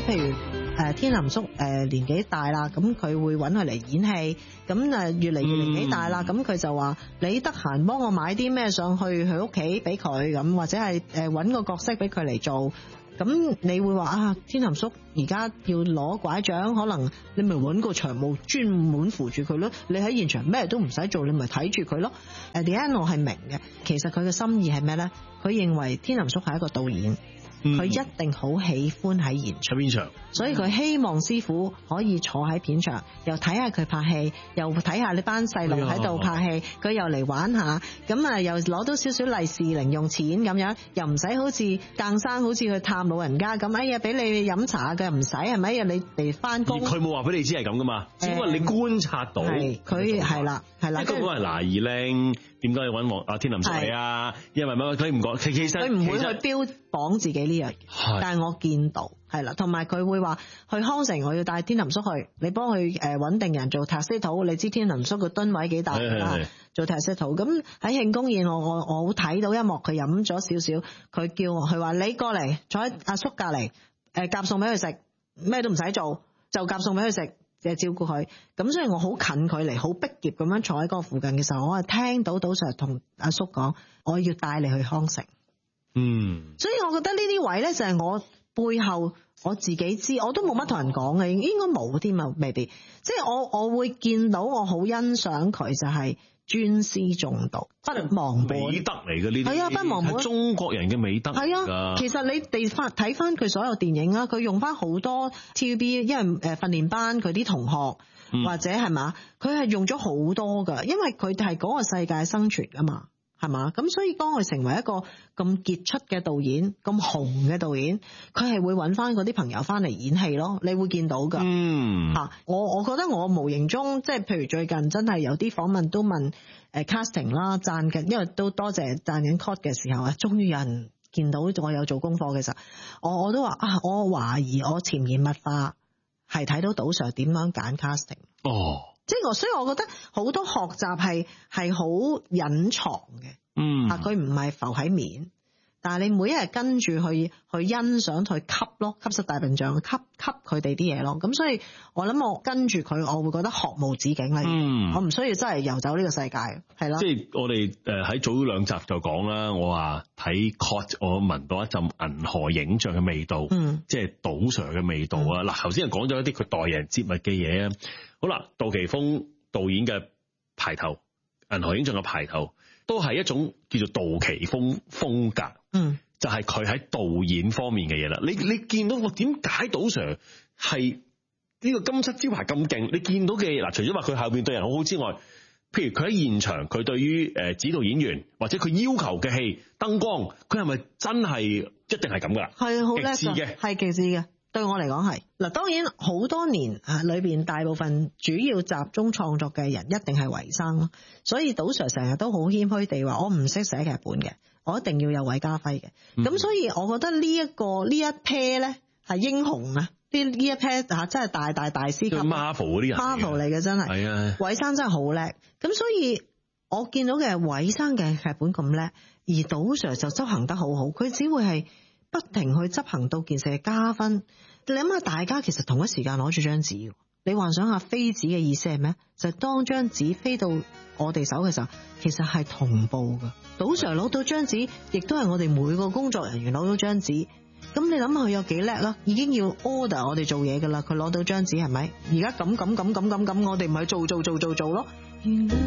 譬如天林叔年紀大啦，咁佢會揾佢嚟演戲，咁越嚟越年紀大啦，咁佢就話你得閒幫我買啲咩上去佢屋企俾佢咁，或者係揾個角色俾佢嚟做。咁你會話啊，天林叔而家要攞拐杖，可能你咪揾個場務專門扶住佢咯。你喺現場咩都唔使做，你咪睇住佢咯。Diana 我係明嘅，其實佢嘅心意係咩咧？佢認為天林叔係一個導演。佢一定好喜歡喺現場，所以佢希望師傅可以坐喺片場，又睇下佢拍戲，又睇下呢班細路喺度拍戲，佢又嚟玩下，咁又攞到少少利是零用錢咁樣，又唔使好似更生好似去探老人家咁，哎呀俾你飲茶嘅唔使係咪？你嚟翻工， 佢冇話俾你知係咁噶嘛，只不過你觀察到， 佢係啦，即係嗰個係嗱二靚。點解要揾天林叔嚟啊？因為佢唔講，其實佢唔會去標榜自己呢樣嘢，但係我見到係啦，同埋佢會話去康城，我要帶天林叔去，你幫佢揾定人做 taxi 你知天林叔個噸位幾大啦，做 taxi 咁喺慶功宴，我好睇到一幕，佢飲咗少少，佢叫我佢話你過嚟坐喺阿叔隔離，夾餸俾佢食，咩都唔使做，就夾餸俾佢食。照顧佢，咁所以我好近距離，好逼夾咁樣坐喺嗰個附近嘅時候，我係聽到賭 Sir 同阿叔講，我要帶你去康城。所以我覺得呢啲位咧就係我背後我自己知，我都冇乜同人講嘅，應該冇添啊，未必。即係我會見到，我好欣賞佢就係尊師重道，不忘本， 美德嚟嘅呢啲，係啊，不忘本係中國人嘅美德。 係啊，其實你哋睇翻佢所有電影啊，佢用翻好多 TVB， 因為訓練班佢啲同學或者係嘛，佢係用咗好多噶，因為佢係嗰個世界生存噶嘛。係嘛？咁所以當佢成為一個咁傑出嘅導演，咁紅嘅導演，佢係會揾翻嗰啲朋友翻嚟演戲咯。你會見到噶。我覺得我無形中即係譬如最近真係有啲訪問都問casting 啦，讚緊，因為都多謝讚緊 cut 嘅時候啊，終於有人見到我有做功課嘅時候，我都話啊，我懷疑我潛移默化係睇到賭 Sir 點樣揀 casting。即係所以我覺得好多學習係好隱藏嘅，佢唔係浮喺面，但係你每一日跟住去欣賞，去吸咯，吸實大笨象，吸佢哋啲嘢咯。咁所以我諗我跟住佢，我會覺得學無止境啦。我唔需要真係遊走呢個世界，係啦。 即係我哋喺早兩集就講啦，我話睇 Cut 我聞到一陣銀河影像嘅味道，即係賭 Sir 嘅味道啊！嗱，頭先講咗一啲佢待人接物嘅嘢啊。好啦，杜琪峰導演嘅排頭，銀河影像嘅排頭，都係一種叫做杜琪峰風格，就係佢喺導演方面嘅嘢啦。你見到我點解賭 Sir 係呢個金漆招牌咁勁？你見到嘅嗱，除咗話佢後邊對人好好之外，譬如佢喺現場，佢對於指導演員或者佢要求嘅戲燈光，佢係咪真係一定係咁噶？係好叻嘅，係極致嘅。對我嚟講係嗱，當然好多年裏邊大部分主要集中創作嘅人一定係維生咯，所以賭 Sir 成日都好謙虛地話，我唔識寫劇本嘅，我一定要有韋家輝嘅。咁所以我覺得呢一 pair 咧係英雄啊！呢一 pair 真係大師級 Marvel 嗰啲人 Marvel 嚟嘅，真係係啊！韋生真係好叻，咁所以我見到嘅韋生嘅劇本咁叻，而賭 Sir 就執行得好好，佢只會係不停去執行到件事嘅加分。你諗下，大家其實同一時間攞住張紙，你幻想下飛紙嘅意思係咩？就係當張紙飛到我哋手嘅時候，其實係同步噶。賭 Sir 攞到張紙，亦都係我哋每個工作人員攞到張紙。咁你諗下佢有幾叻啦？已經要 order 我哋做嘢噶啦，佢攞到張紙係咪？而家咁，我哋咪去做咯。